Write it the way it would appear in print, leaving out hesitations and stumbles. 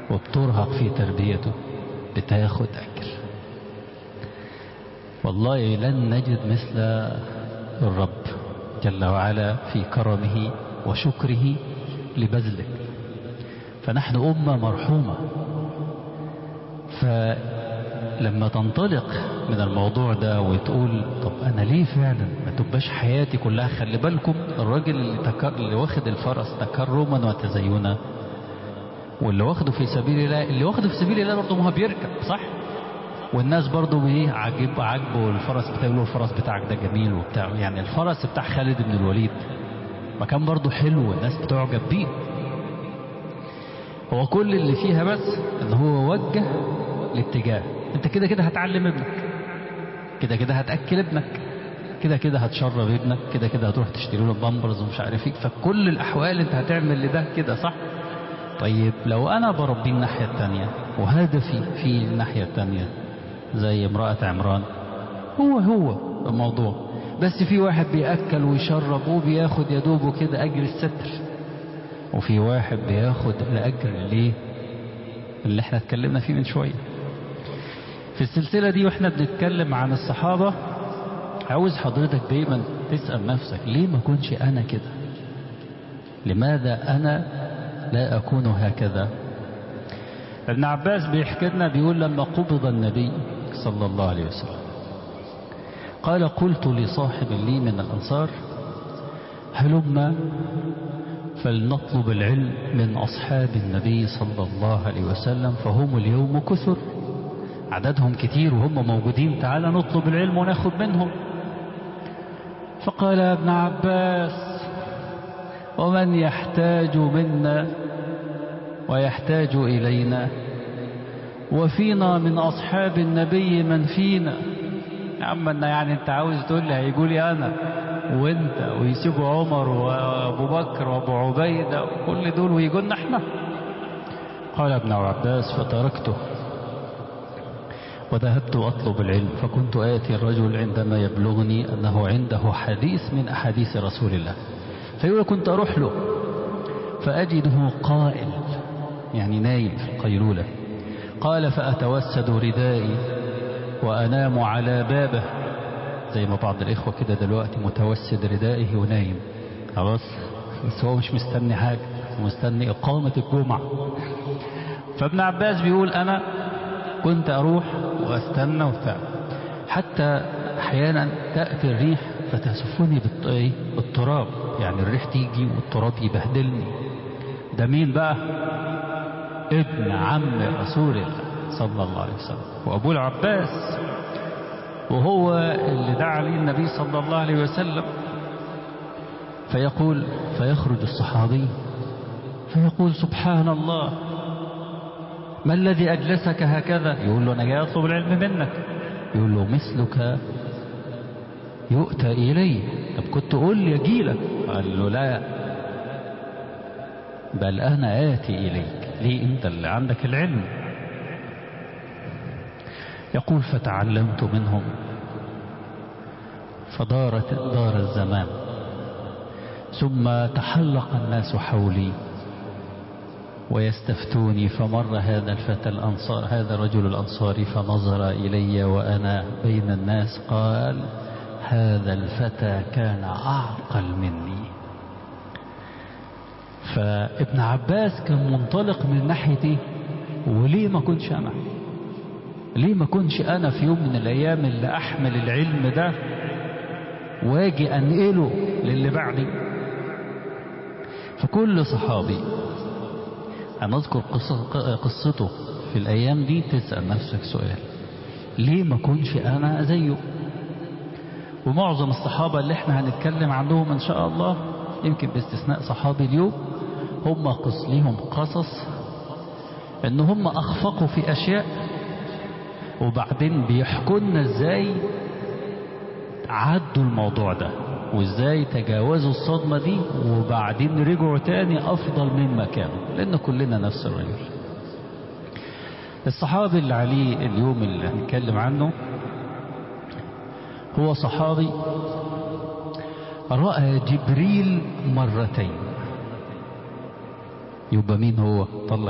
وبترهق في تربيته بتاخد أجر. والله لن نجد مثل الرب جل وعلا في كرمه وشكره لبذله. فنحن أمة مرحومة. فلما تنطلق من الموضوع ده وتقول طب أنا ليه فعلا ما تبقاش حياتي كلها. خلي بالكم الراجل اللي واخد الفرس تكرما وتزينا، واللي واخده في سبيل الله، اللي واخده في سبيل الله برضه ما هو بيركب صح، والناس برضه ايه عاجبه الفرس بتاعه، له الفرس بتاعك ده جميل وبتاع. يعني الفرس بتاع خالد بن الوليد ما كان برضه حلو والناس بتعجب بيه. هو كل اللي فيها بس ان هو وجه الاتجاه. انت كده كده هتعلم ابنك، كده كده هتأكل ابنك، كده كده هتشرب ابنك، كده كده هتروح تشتري له بامبرز ومش عارف ايه. فكل الاحوال انت هتعمل لده كده صح. طيب لو انا بربيه الناحية التانية وهدفي في الناحية التانية زي امرأة عمران، هو الموضوع، بس في واحد بيأكل ويشرب وبياخد يدوبه كده اجر الستر، وفي واحد بياخد الاجر اللي احنا اتكلمنا فيه من شوية في السلسلة دي. واحنا بنتكلم عن الصحابة عاوز حضرتك دايما تسأل نفسك ليه ما كنش انا كده؟ لماذا انا لا اكون هكذا؟ ابن عباس بيحكي لنا بيقول لما قبض النبي صلى الله عليه وسلم قال قلت لصاحب لي من الأنصار هلما فلنطلب العلم من أصحاب النبي صلى الله عليه وسلم فهم اليوم كثر، عددهم كتير وهم موجودين، تعالى نطلب العلم وناخد منهم. فقال ابن عباس ومن يحتاج منا ويحتاج إلينا وفينا من أصحاب النبي من فينا. يا عم يعني انت عاوز تقول لي هيقولي انا وانت ويسيبوا عمر وابو بكر وابو عبيدة وكل دول ويقولنا احنا؟ قال ابن عباس فتركته وذهبت أطلب العلم فكنت آتي الرجل عندما يبلغني أنه عنده حديث من أحاديث رسول الله، فيقول كنت أروح له فأجده قائل يعني نايم في القيلولة. قال فأتوسد ردائي وأنام على بابه، زي ما بعض الإخوة كده دلوقتي متوسد ردائه ونايم خلاص، بس هو مش مستني حاجة، مستني إقامة الجمعة. فابن عباس بيقول أنا كنت أروح وأستنى وبتاع، حتى أحيانا تأتي الريح فتسفني بالتراب، يعني الريح تيجي والتراب يبهدلني. ده مين بقى؟ ابن عم رسول الله صلى الله عليه وسلم وأبو العباس، وهو اللي دعا عليه النبي صلى الله عليه وسلم. فيقول فيخرج الصحابي فيقول سبحان الله ما الذي أجلسك هكذا؟ يقول له أنا جاي أطلب العلم منك. يقول له مثلك يؤتى إليه، طب كنت قول لي أجيلك. قال له لا بل أنا آتي إليك، ليه أنت اللي عندك العلم. يقول فتعلمت منهم دار الزمان ثم تحلق الناس حولي ويستفتوني فمر هذا الفتى الأنصار هذا الرجل الأنصاري فنظر إلي وأنا بين الناس قال هذا الفتى كان أعقل مني. فابن عباس كان منطلق من ناحيتي، وليه ما كنش أنا؟ ليه ما كنش أنا في يوم من الأيام اللي أحمل العلم ده واجي أنقله للي بعدي؟ فكل صحابي هنذكر قصته في الأيام دي تسأل نفسك سؤال ليه ما كنش أنا زيه؟ ومعظم الصحابة اللي احنا هنتكلم عنهم إن شاء الله يمكن باستثناء صحابي اليوم هم ليهم قصص ان هم اخفقوا في اشياء وبعدين بيحكوا لنا ازاي عدوا الموضوع ده وازاي تجاوزوا الصدمة دي وبعدين رجعوا تاني افضل مما كانوا، لان كلنا نفس الرجل. الصحابي اللي عليه اليوم اللي هنتكلم عنه هو صحابي رأى جبريل مرتين. يبقى مين هو؟ طلع